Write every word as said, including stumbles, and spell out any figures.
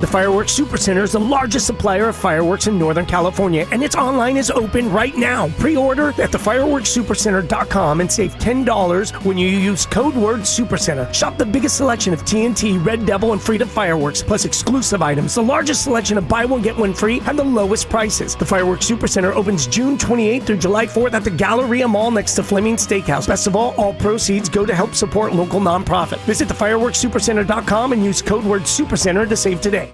The Fireworks Supercenter is the largest supplier of fireworks in Northern California, and its online is open right now. Pre-order at the fireworks supercenter dot com and save ten dollars when you use code word SUPERCENTER. Shop the biggest selection of T N T, Red Devil, and Freedom fireworks, plus exclusive items, the largest selection of buy one, get one free, and the lowest prices. The Fireworks Supercenter opens June twenty-eighth through July fourth at the Galleria Mall next to Fleming Steakhouse. Best of all, all proceeds go to help support local nonprofit. Visit the fireworks supercenter dot com and use code word SUPERCENTER to save today.